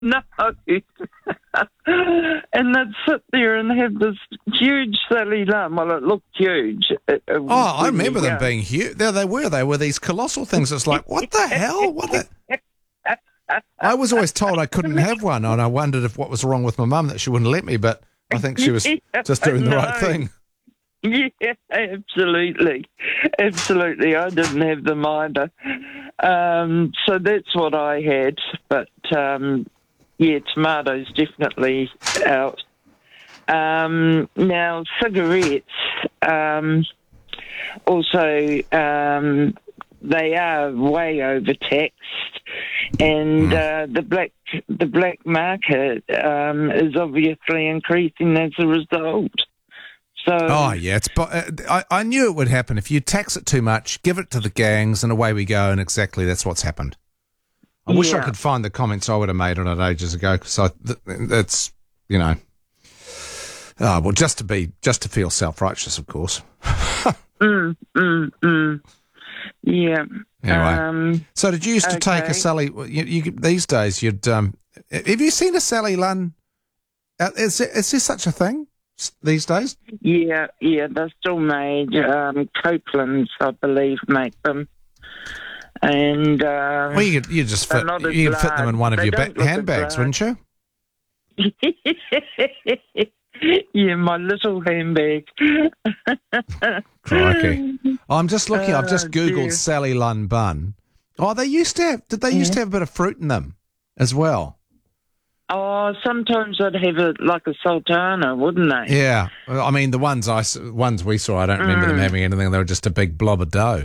No. And they'd sit there and have this huge Sally Lunn. Well, it looked huge. I remember them being huge. There they were. They were these colossal things. It's like, what the hell? I was always told I couldn't have one, and I wondered what was wrong with my mum that she wouldn't let me, but I think she was just doing the right thing. Yeah, absolutely. Absolutely. I didn't have them either. So that's what I had. But, tomatoes definitely out. Now, cigarettes, also, they are way overtaxed. And the black market is obviously increasing as a result. So, I knew it would happen. If you tax it too much, give it to the gangs, and away we go. And exactly that's what's happened. I wish I could find the comments I would have made on it ages ago, because it's just to feel self-righteous, of course. Yeah. Anyway, so did you used to take a Sally? You these days, you'd have you seen a Sally Lunn? Is there such a thing these days? Yeah, they're still made. Copeland's, I believe, make them. And well, you could just fit them in one of your handbags, wouldn't you? Yeah, my little handbag. Crikey. I'm just looking, I've just Googled Sally Lunn bun. Oh, they used to have, did they used to have a bit of fruit in them as well? Oh, sometimes they'd have it like a sultana, wouldn't they? Yeah. I mean, the ones we saw, I don't remember them having anything. They were just a big blob of dough.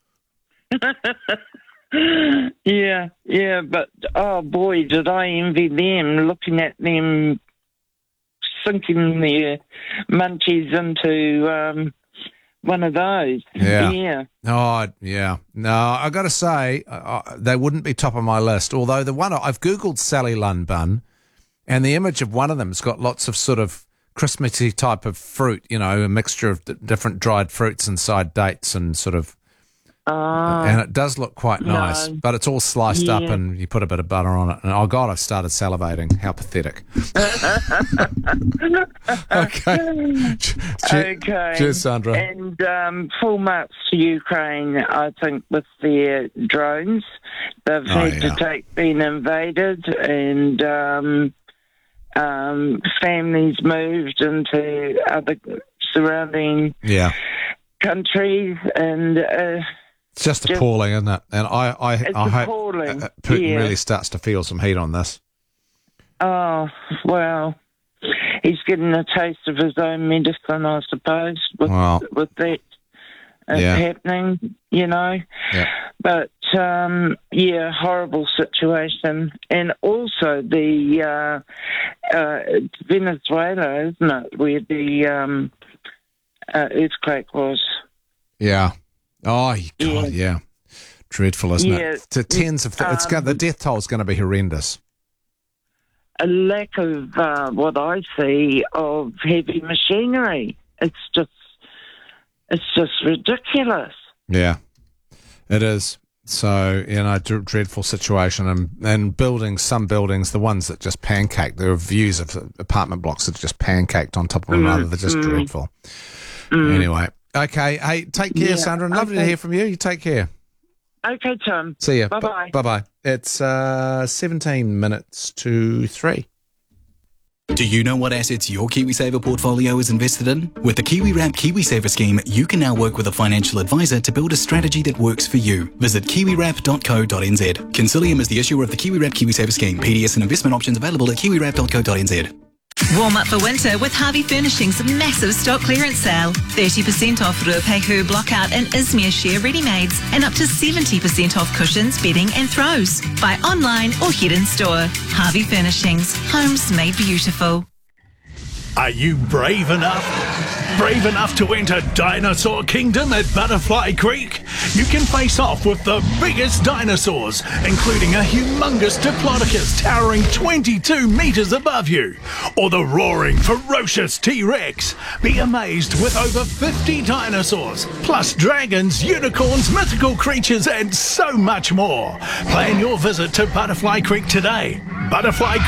Yeah, but, oh boy, did I envy them, looking at them sinking their munchies into one of those. Yeah. Oh, yeah. No, I got to say, they wouldn't be top of my list. Although the one I've Googled Sally Lunn bun, and the image of one of them has got lots of sort of Christmassy type of fruit, a mixture of different dried fruits inside dates and sort of. And it does look quite nice, but it's all sliced up and you put a bit of butter on it. And oh, God, I've started salivating. How pathetic. Okay. Cheers, Sandra. And full marks to Ukraine, I think, with their drones. They've had to been invaded and families moved into other surrounding countries and... it's just appalling, isn't it? And I hope Putin really starts to feel some heat on this. Oh, well, he's getting a taste of his own medicine, I suppose, with that happening, Yeah. But, horrible situation. And also the Venezuela, isn't it, where the earthquake was. Yeah. Oh, God, yeah. Dreadful, isn't it? To tens of the death toll is going to be horrendous. A lack of what I see of heavy machinery. It's just ridiculous. Yeah, it is. So, dreadful situation. And some buildings, the ones that just pancake, there are views of apartment blocks that just pancaked on top of one another. They're just dreadful. Anyway. Okay. Hey, take care, Sandra. And lovely to hear from you. You take care. Okay, Tom. See ya. Bye-bye. Bye-bye. It's 17 minutes to 3. Do you know what assets your KiwiSaver portfolio is invested in? With the KiwiWrap KiwiSaver scheme, you can now work with a financial advisor to build a strategy that works for you. Visit kiwiwrap.co.nz. Consilium is the issuer of the KiwiWrap KiwiSaver scheme. PDS and investment options available at kiwiwrap.co.nz. Warm up for winter with Harvey Furnishing's massive stock clearance sale. 30% off Ruapehu Blockout and Izmir Sheer ready-mades and up to 70% off cushions, bedding and throws. Buy online or head in store. Harvey Furnishings. Homes made beautiful. Are you brave enough? Brave enough to enter Dinosaur Kingdom at Butterfly Creek? You can face off with the biggest dinosaurs, including a humongous Diplodocus towering 22 metres above you, or the roaring, ferocious T-Rex. Be amazed with over 50 dinosaurs, plus dragons, unicorns, mythical creatures, and so much more. Plan your visit to Butterfly Creek today. Butterfly